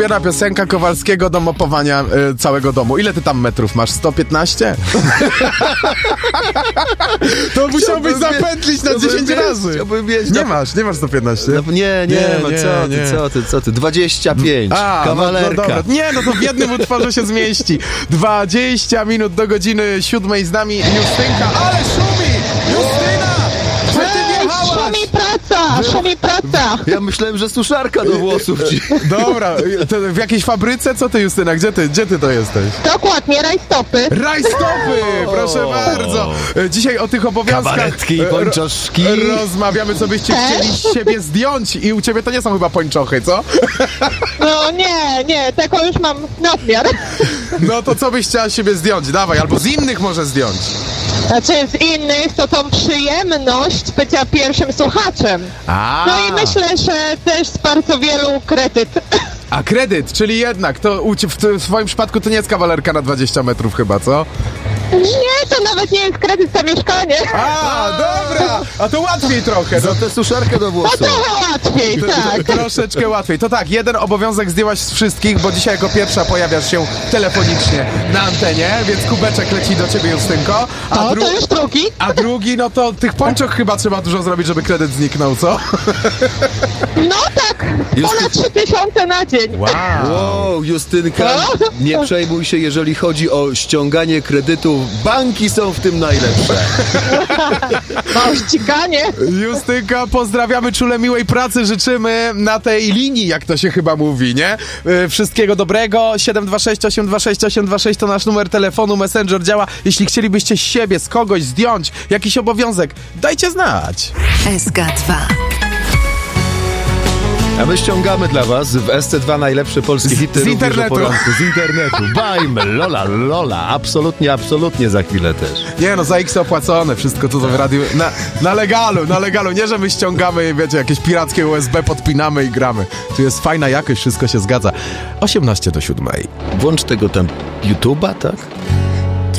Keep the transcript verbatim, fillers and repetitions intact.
ulubiona piosenka Kowalskiego do mopowania y, całego domu. Ile ty tam metrów masz? sto piętnaście? To musiałbyś zapętlić na dziesięć razy. Chciałbym mieć. Nie masz, nie masz sto piętnaście? No, nie, nie, Nie, no nie, co nie. ty, co ty, co ty, dwadzieścia pięć, A, kawalerka. No, no dobra. Nie, no to w jednym utworze się zmieści. dwadzieścia minut do godziny siódmej z nami Justynka. Ale szumi! Justyna! Że ty wjechałaś! Szumi praca, szumi praca. Ja myślałem, że suszarka do włosów ci. Dobra, to w jakiejś fabryce? Co ty, Justyna? Gdzie ty, gdzie ty to jesteś? Dokładnie, rajstopy. Rajstopy! Proszę bardzo! Dzisiaj o tych obowiązkach Kabaretki i pończoszki. rozmawiamy, co byście Też? chcieli z siebie zdjąć. I u ciebie to nie są chyba pończochy, co? No nie, nie, tego już mam nadmiar. No to co byś chciała z siebie zdjąć? Dawaj, albo z innych może zdjąć. Znaczy z innych to tą przyjemność bycia pierwszym słuchaczem. A, No i myślę, że też z bardzo wielu kredyt. a kredyt, czyli jednak, to u cie, w, w twoim przypadku to nie jest kawalerka na dwadzieścia metrów chyba, co? Nie, to nawet nie jest kredyt za mieszkanie. A, dobra! A to łatwiej trochę. No. Za tę suszarkę do No włosów. trochę łatwiej, tak. Troszeczkę łatwiej. To tak, jeden obowiązek zdjęłaś z wszystkich, bo dzisiaj jako pierwsza pojawiasz się telefonicznie na antenie, więc kubeczek leci do ciebie, Justynko. A, No, dru- to już drugi. a drugi, no to tych pończoch chyba trzeba dużo zrobić, żeby kredyt zniknął, co? No tak, ponad trzy tysiące na dzień. Wow. Wow, Justynka, No. nie przejmuj się, jeżeli chodzi o ściąganie kredytów. Banki są w tym najlepsze. No, ściganie. Justynka, pozdrawiamy czule miłej pracy, życzymy na tej linii, jak to się chyba mówi, nie? Yy, Wszystkiego dobrego. siedem dwa sześć osiem dwa sześć osiem dwa sześć to nasz numer telefonu, Messenger działa. Jeśli chcielibyście z siebie, z kogoś zdjąć jakiś obowiązek, dajcie znać. S K dwa. A my ściągamy dla was w S C dwa najlepsze polskie hity z również internetu. o poranku. Z internetu. Bajmy, lola, lola. Absolutnie, absolutnie za chwilę też. Nie no, za X opłacone, wszystko to, to w radiu, na, na legalu, na legalu, nie że my ściągamy, wiecie, jakieś pirackie U S B, podpinamy i gramy. Tu jest fajna jakość, wszystko się zgadza. osiemnaście do siódmej. Włącz tego tam YouTube'a, tak?